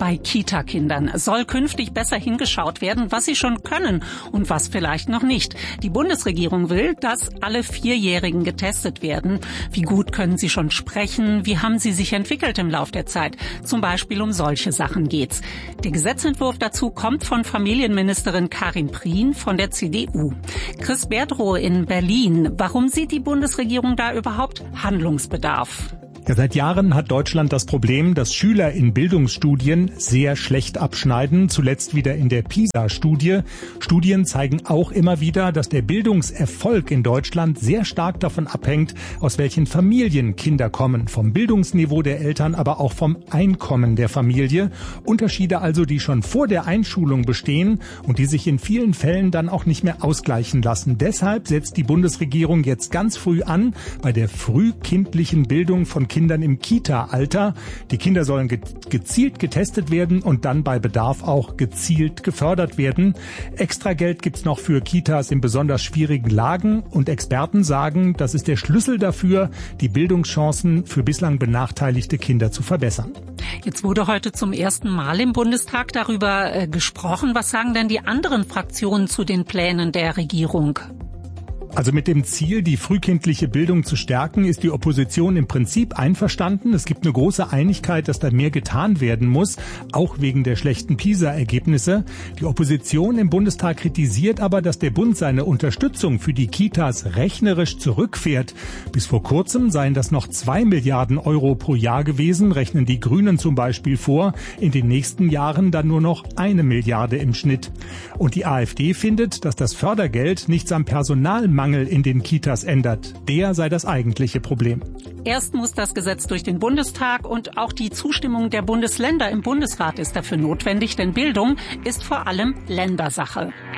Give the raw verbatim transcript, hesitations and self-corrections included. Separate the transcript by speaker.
Speaker 1: bei Kita-Kindern. Es soll künftig besser hingeschaut werden, was sie schon können und was vielleicht noch nicht. Die Bundesregierung will, dass alle Vierjährigen getestet werden. Wie gut können sie schon sprechen? Wie haben sie sich entwickelt im Lauf der Zeit? Zum Beispiel um solche Sachen geht's. Der Gesetzentwurf dazu kommt von Familienministerin Karin Prien von der C D U. Chris Berdrow in Berlin. Warum sieht die Bundesregierung da überhaupt Handlungsbedarf?
Speaker 2: Ja, seit Jahren hat Deutschland das Problem, dass Schüler in Bildungsstudien sehr schlecht abschneiden, zuletzt wieder in der PISA-Studie. Studien zeigen auch immer wieder, dass der Bildungserfolg in Deutschland sehr stark davon abhängt, aus welchen Familien Kinder kommen, vom Bildungsniveau der Eltern, aber auch vom Einkommen der Familie. Unterschiede also, die schon vor der Einschulung bestehen und die sich in vielen Fällen dann auch nicht mehr ausgleichen lassen. Deshalb setzt die Bundesregierung jetzt ganz früh an bei der frühkindlichen Bildung von Kindern im Kita-Alter. Die Kinder sollen ge- gezielt getestet werden und dann bei Bedarf auch gezielt gefördert werden. Extra Geld gibt's noch für Kitas in besonders schwierigen Lagen und Experten sagen, das ist der Schlüssel dafür, die Bildungschancen für bislang benachteiligte Kinder zu verbessern.
Speaker 1: Jetzt wurde heute zum ersten Mal im Bundestag darüber äh, gesprochen. Was sagen denn die anderen Fraktionen zu den Plänen der Regierung?
Speaker 2: Also mit dem Ziel, die frühkindliche Bildung zu stärken, ist die Opposition im Prinzip einverstanden. Es gibt eine große Einigkeit, dass da mehr getan werden muss, auch wegen der schlechten PISA-Ergebnisse. Die Opposition im Bundestag kritisiert aber, dass der Bund seine Unterstützung für die Kitas rechnerisch zurückfährt. Bis vor kurzem seien das noch zwei Milliarden Euro pro Jahr gewesen, rechnen die Grünen zum Beispiel vor. In den nächsten Jahren dann nur noch eine Milliarde im Schnitt. Und die AfD findet, dass das Fördergeld nichts am Personalmangel in den Kitas ändert. Der sei das eigentliche Problem.
Speaker 1: Erst muss das Gesetz durch den Bundestag und auch die Zustimmung der Bundesländer im Bundesrat ist dafür notwendig, denn Bildung ist vor allem Ländersache.